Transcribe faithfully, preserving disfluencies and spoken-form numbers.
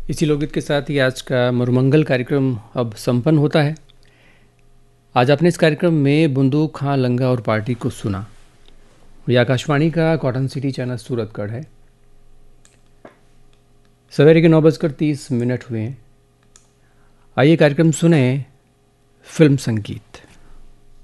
इसी लोकगीत के साथ ही आज का मरुमंगल कार्यक्रम अब संपन्न होता है। आज आपने इस कार्यक्रम में बंदूक खां लंगा और पार्टी को सुना। ये आकाशवाणी का कॉटन सिटी चैनल सूरतगढ़ है। सवेरे के नौ बजकर तीस मिनट हुए हैं। आइए कार्यक्रम सुने फिल्म संगीत।